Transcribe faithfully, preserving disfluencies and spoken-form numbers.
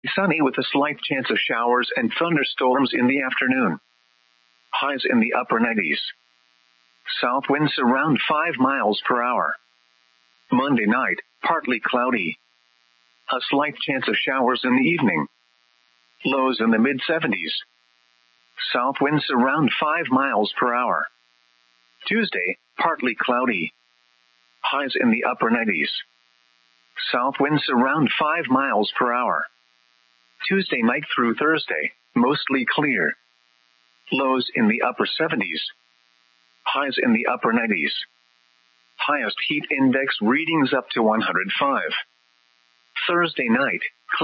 Sunny with a slight chance of showers and thunderstorms in the afternoon. Highs in the upper nineties. South winds around five miles per hour. Monday night, partly cloudy. A slight chance of showers in the evening. Lows in the mid seventies. South winds around five miles per hour. Tuesday, partly cloudy. Highs in the upper nineties. South winds around five miles per hour. Tuesday night through Thursday, mostly clear. Lows in the upper seventies. Highs in the upper nineties. Highest heat index readings up to one hundred five. Thursday night,